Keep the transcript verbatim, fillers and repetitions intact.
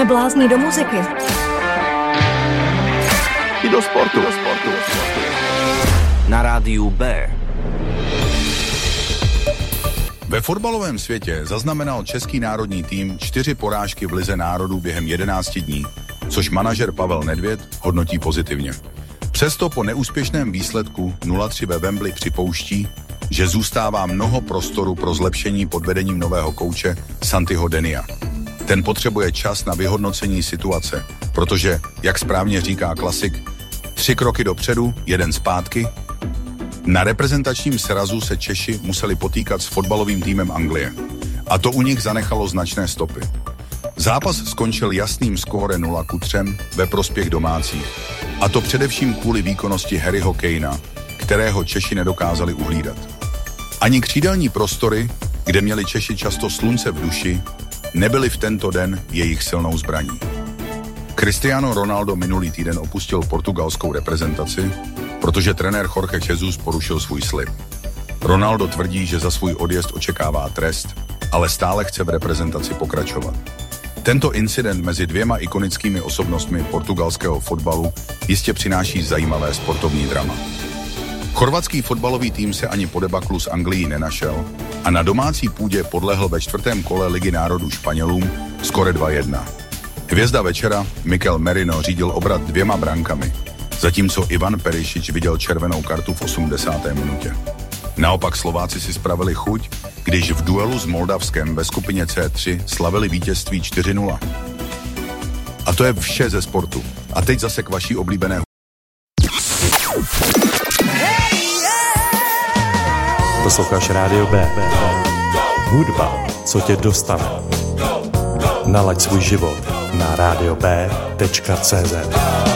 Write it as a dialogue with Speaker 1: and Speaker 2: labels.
Speaker 1: Jsme blázni do muziky.
Speaker 2: I do sportu. Do sportu.
Speaker 3: Na rádiu B.
Speaker 4: Ve fotbalovém světě zaznamenal český národní tým čtyři porážky v Lize národů během jedenácti dní, což manažer Pavel Nedvěd hodnotí pozitivně. Přesto po neúspěšném výsledku nula tři ve Wembley připouští, že zůstává mnoho prostoru pro zlepšení pod vedením nového kouče Santiho Denia. Ten potřebuje čas na vyhodnocení situace, protože, jak správně říká klasik, tři kroky dopředu, jeden zpátky. Na reprezentačním srazu se Češi museli potýkat s fotbalovým týmem Anglie. A to u nich zanechalo značné stopy. Zápas skončil jasným skóre nula ku třem ve prospěch domácích. A to především kvůli výkonnosti Harryho Kanea, kterého Češi nedokázali uhlídat. Ani křídelní prostory, kde měli Češi často slunce v duši, nebyly v tento den jejich silnou zbraní. Cristiano Ronaldo minulý týden opustil portugalskou reprezentaci, protože trenér Jorge Jesus porušil svůj slib. Ronaldo tvrdí, že za svůj odjezd očekává trest, ale stále chce v reprezentaci pokračovat. Tento incident mezi dvěma ikonickými osobnostmi portugalského fotbalu jistě přináší zajímavé sportovní drama. Chorvatský fotbalový tým se ani po debaklu s Anglií nenašel a na domácí půdě podlehl ve čtvrtém kole Ligy národů Španělům skóre dva jedna. Hvězda večera Mikel Merino řídil obrat dvěma brankami, zatímco Ivan Perišič viděl červenou kartu v osmdesáté minutě. Naopak Slováci si spravili chuť, když v duelu s Moldavskem ve skupině C tři slavili vítězství čtyři nula. A to je vše ze sportu. A teď zase k vaší oblíbené
Speaker 5: Posloucháš Rádio B. Hudba, co tě dostane. Nalaď svůj život na rádio b tečka cé zet.